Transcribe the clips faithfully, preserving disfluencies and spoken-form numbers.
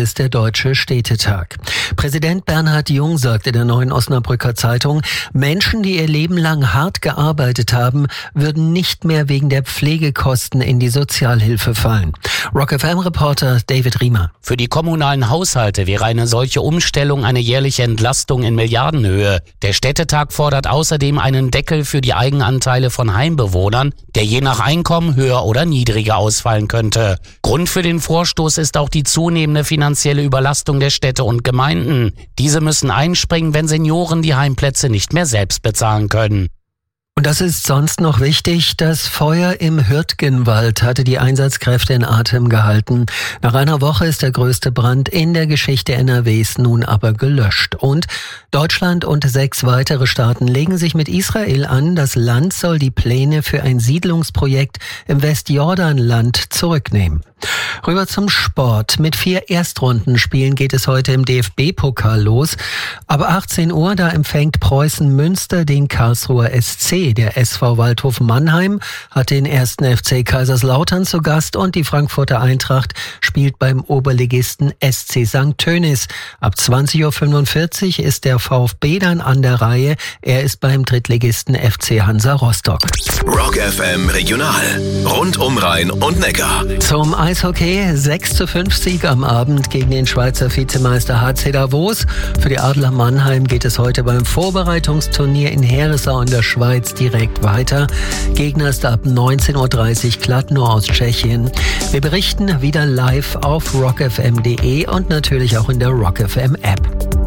ist der Deutsche Städtetag. Präsident Bernhard Jung sagte der Neuen Osnabrücker Zeitung, Menschen, die ihr Leben lang hart gearbeitet haben, würden nicht mehr wegen der Pflegekosten in die Sozialhilfe fallen. Rock F M-Reporter David Riemer. Für die kommunalen Haushalte wäre eine solche Umstellung eine jährliche Entlastung in Milliardenhöhe. Der Städtetag fordert außerdem einen Deckel für die Eigenanteile von Heimbewohnern, der je nach Einkommen höher oder niedriger ausfallen könnte. Grund für den Vorstoß ist auch die zunehmende finanzielle Überlastung der Städte und Gemeinden. Diese müssen einspringen, wenn Senioren die Heimplätze nicht mehr selbst bezahlen können. Und das ist sonst noch wichtig, das Feuer im Hürtgenwald hatte die Einsatzkräfte in Atem gehalten. Nach einer Woche ist der größte Brand in der Geschichte N R Ws nun aber gelöscht. Und Deutschland und sechs weitere Staaten legen sich mit Israel an. Das Land soll die Pläne für ein Siedlungsprojekt im Westjordanland zurücknehmen. Rüber zum Sport. Mit vier Erstrundenspielen geht es heute im D F B-Pokal los. Ab achtzehn Uhr, da empfängt Preußen Münster den Karlsruher S C. Der S V Waldhof Mannheim hat den ersten F C Kaiserslautern zu Gast und die Frankfurter Eintracht spielt beim Oberligisten S C Sankt Tönis. Ab zwanzig Uhr fünfundvierzig ist der VfB dann an der Reihe. Er ist beim Drittligisten F C Hansa Rostock. Rock F M Regional. Rund um Rhein und Neckar. Zum Eishockey sechs zu fünf Sieg am Abend gegen den Schweizer Vizemeister H C Davos. Für die Adler Mannheim geht es heute beim Vorbereitungsturnier in Herisau in der Schweiz direkt weiter. Gegner ist ab neunzehn Uhr dreißig Kladno aus Tschechien. Wir berichten wieder live auf rock f m punkt d e und natürlich auch in der Rock F M App.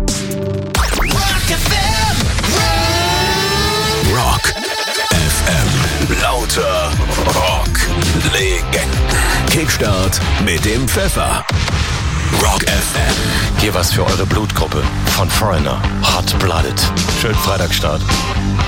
Rock F M. Lauter Rock. Legenden. Kickstart mit dem Pfeffer. Rock F M. Hier was für eure Blutgruppe. Von Foreigner. Hot Blooded. Schönen Freitagstart.